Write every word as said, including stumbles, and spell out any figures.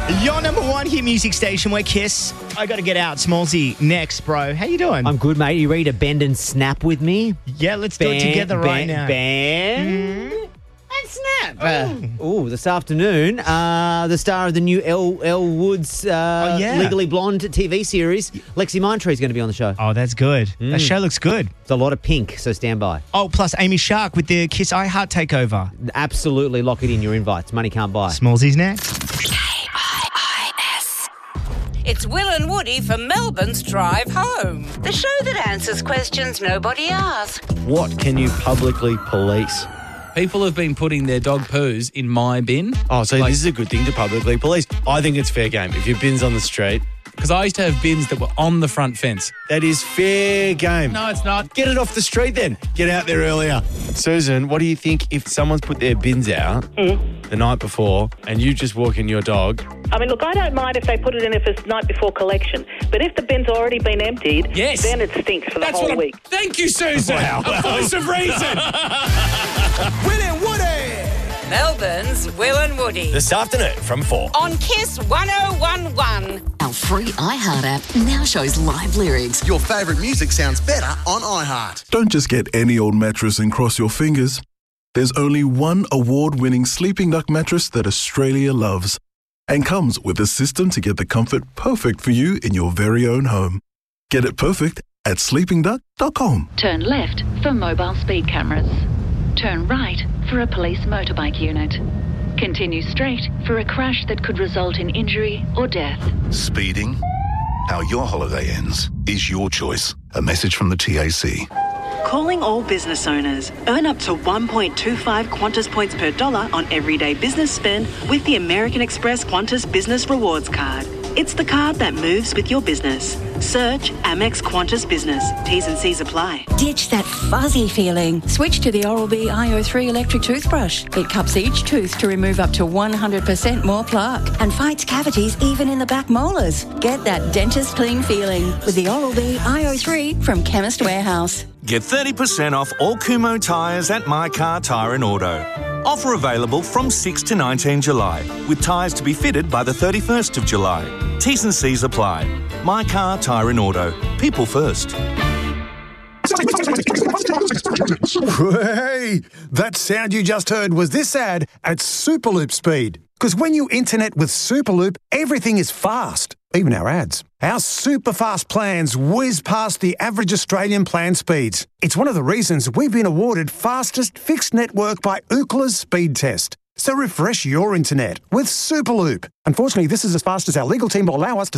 Your number one hit music station, we're Kiss. I got to get out. Smallsy next, bro. How you doing? I'm good, mate. You ready to bend and snap with me? Yeah, let's do it together right bend, now. Bend mm. and snap. Oh, uh, this afternoon, uh, the star of the new Elle, Elle Woods uh, oh, yeah. Legally Blonde T V series, Lexi Mindtree, is going to be on the show. Oh, that's good. Mm. That show looks good. It's a lot of pink, so stand by. Oh, plus Amy Shark with the Kiss iHeart takeover. Absolutely lock it in your invites. Money can't buy. Smallsy's next. It's Will and Woody for Melbourne's Drive Home, the show that answers questions nobody asks. What can you publicly police? People have been putting their dog poos in my bin. Oh, so Like- this is a good thing to publicly police. I think it's fair game. If your bin's on the street, Because I used to have bins that were on the front fence. that is fair game. No, it's not. Get it off the street then. Get out there earlier. Susan, what do you think if someone's put their bins out the night before and you just walk in your dog? I mean, look, I don't mind if they put it in if it's night before collection, but if the bin's already been emptied, Yes. then it stinks for the That's whole what I'm... week. Thank you, Susan. Wow. A voice of reason. Will and Woody. Melbourne's Will and Woody. This afternoon from four. On Kiss one oh one one. Our free iHeart app now shows live lyrics. Your favourite music sounds better on iHeart. Don't just get any old mattress and cross your fingers. There's only one award-winning Sleeping Duck mattress that Australia loves and comes with a system to get the comfort perfect for you in your very own home. Get it perfect at sleeping duck dot com. Turn left for mobile speed cameras. Turn right for a police motorbike unit. Continue straight for a crash that could result in injury or death. Speeding? How your holiday ends is your choice. A message from the T A C. Calling all business owners. Earn up to one point two five Qantas points per dollar on everyday business spend with the American Express Qantas Business Rewards Card. It's the card that moves with your business. Search Amex Qantas Business. T's and C's apply. Ditch that fuzzy feeling. Switch to the Oral-B I O three electric toothbrush. It cups each tooth to remove up to one hundred percent more plaque and fights cavities even in the back molars. Get that dentist clean feeling with the Oral-B I O three from Chemist Warehouse. Get thirty percent off all Kumho tyres at My Car Tyre and Auto. Offer available from six to nineteen July, with tyres to be fitted by the thirty-first of July. T's and C's apply. My Car Tyre and Auto. People first. Hey, that sound you just heard was this ad at Superloop speed. Because when you internet with Superloop, everything is fast, even our ads. Our super fast plans whiz past the average Australian plan speeds. It's one of the reasons we've been awarded fastest fixed network by Ookla's speed test. So refresh your internet with Superloop. Unfortunately, this is as fast as our legal team will allow us to